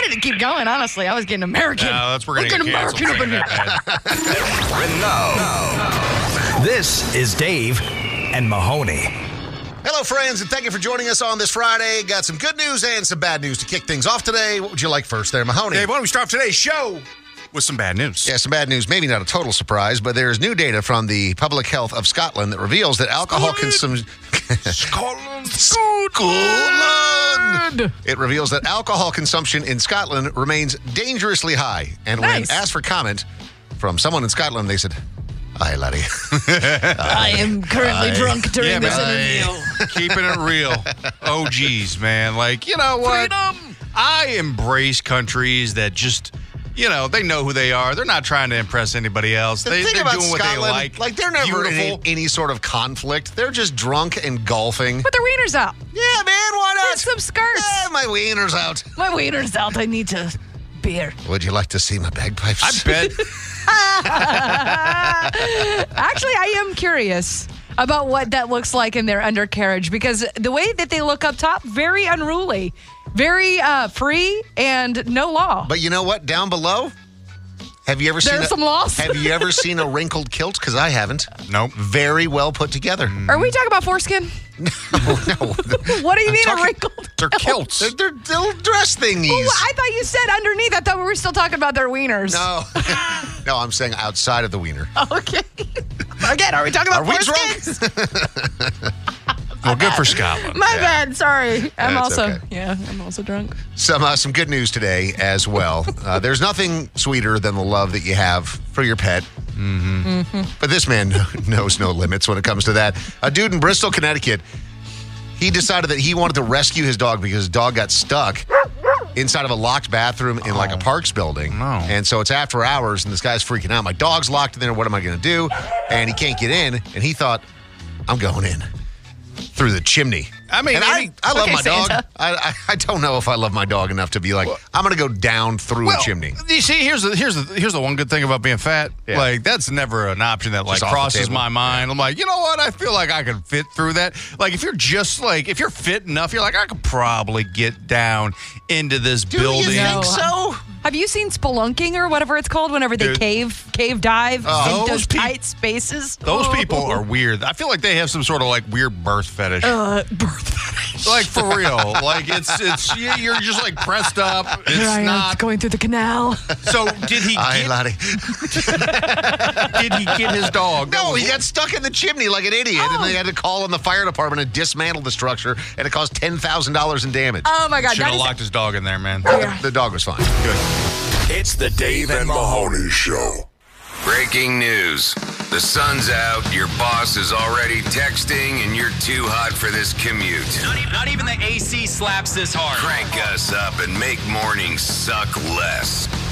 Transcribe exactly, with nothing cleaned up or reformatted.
wanted to keep going, honestly. I was getting American. No, that's we're going to get American up in here. And now, this is Dave and Mahoney. Hello, friends, and thank you for joining us on this Friday. Got some good news and some bad news to kick things off today. What would you like first there, Mahoney? Dave, why don't we start off today's show with some bad news? Yeah, some bad news. Maybe not a total surprise, but there's new data from the Public Health of Scotland that reveals that alcohol consumption... Scotland. Scotland! It reveals that alcohol consumption in Scotland remains dangerously high. And when Nice. asked for comment from someone in Scotland, they said, "Aye, laddie." I am currently I- drunk during Yeah, this man. interview. Keeping it real. Oh, geez, man. Like, you know what? Freedom! I embrace countries that just, you know, they know who they are. They're not trying to impress anybody else. The They, thing they're about doing what Scotland, they like. like they're never in Beautiful. any, any sort of conflict. They're just drunk and golfing. Put their wieners out. Yeah, man, why not? Get some skirts. Yeah, my wiener's out. My wiener's out. I need to beer. Would you like to see my bagpipes? I bet. Actually, I am curious about what that looks like in their undercarriage because the way that they look up top, very unruly, very uh, free, and no law. But you know what? Down below, have you ever seen There's a, some laws. Have you ever seen a wrinkled kilt? Because I haven't. Nope. Very well put together. Are we talking about foreskin? no, What do you mean talking- a wrinkled? They're kilts. they're, they're little dress thingies. Oh, I thought you said underneath. I thought we were still talking about their wieners. no, no, I'm saying outside of the wiener. Okay. Again, are we talking about Are we foreskins? Well, good for Scotland. My bad. Sorry. I'm That's also okay. yeah. I'm also drunk. Some uh, some good news today as well. Uh, there's nothing sweeter than the love that you have for your pet. Mm-hmm. But this man knows no limits when it comes to that. A dude in Bristol, Connecticut, he decided that he wanted to rescue his dog because his dog got stuck inside of a locked bathroom in like a Parks building. no. And so it's after hours and this guy's freaking out. My dog's locked in there. What am I going to do? And he can't get in. And he thought, I'm going in through the chimney. I mean, and any- I, I love Okay, my dog. Santa. I, I I don't know if I love my dog enough to be like, I'm going to go down through Well, a chimney. You see, here's the here's the here's the one good thing about being fat. Yeah. Like that's never an option that like Just off the crosses table. my mind. I'm like, you know what? I feel like I could fit through that. Like if you're just like if you're fit enough, you're like I could probably get down into this Do building. you think No. so? Have you seen spelunking or whatever it's called? Whenever they Dude. cave cave dive Oh. in Those those peop- tight spaces. Those Oh. people are weird. I feel like they have some sort of like weird birth fetish. uh, birth fetish. Like for real. Like it's it's you- you're just like pressed up. It's Here I am not. going through the canal. So did he Aye, get, laddie. did he get his dog? No, he got stuck in the chimney like an idiot, and they had to call in the fire department and dismantle the structure, and it cost ten thousand dollars in damage. Oh my God! Should That have is, locked his dog in there, man. Yeah. The dog was fine. Good. It's the Dave and Mahoney Show. Breaking news. The sun's out, your boss is already texting, and you're too hot for this commute. Not even, not even the A C slaps this hard. Crank us up and make mornings suck less.